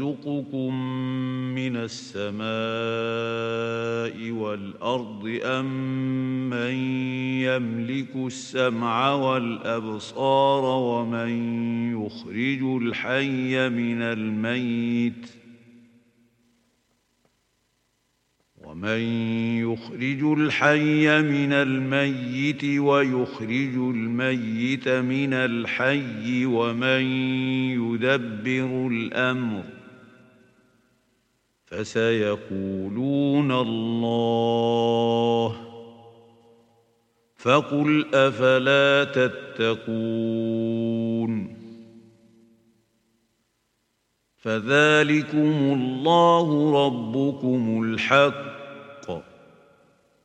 يرزقكم من السماء والأرض أمن يملك السمع والأبصار ومن يخرج الحي من الميت ويخرج الميت من الحي ومن يدبر الأمر فسيقولون الله فقل أفلا تتقون فذلكم الله ربكم الحق